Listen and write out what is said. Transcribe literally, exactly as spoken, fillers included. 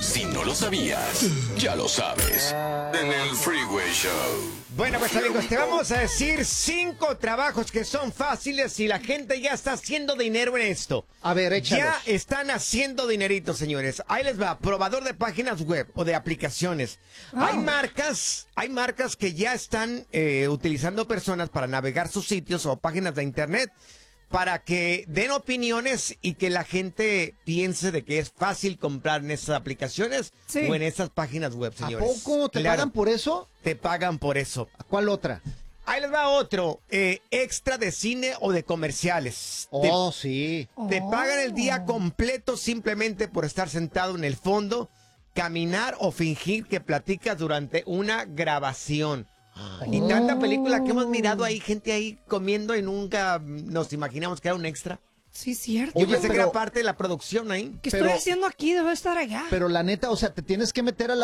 Si no lo sabías, ya lo sabes. En el Freeway Show. Bueno, pues amigos, te vamos a decir cinco trabajos que son fáciles y la gente ya está haciendo dinero en esto. A ver, échalos. Ya están haciendo dinerito, señores. Ahí les va, probador de páginas web o de aplicaciones. Ah. Hay marcas, hay marcas que ya están eh, utilizando personas para navegar sus sitios o páginas de internet para que den opiniones y que la gente piense de que es fácil comprar en esas aplicaciones Sí. o en esas páginas web, ¿A señores. poco te Claro, pagan por eso? te pagan por eso. ¿Cuál otra? Ahí les va otro, eh, extra de cine o de comerciales. Oh, sí. Te, te Oh. pagan el día completo simplemente por estar sentado en el fondo, caminar o fingir que platicas durante una grabación. Y tanta película que hemos mirado ahí, gente ahí comiendo y nunca nos imaginamos que era un extra. Sí, cierto. Yo Oye, pensé que pero- era parte de la producción ahí. ¿Qué pero- estoy haciendo aquí? Debo estar allá. Pero la neta, o sea, te tienes que meter a la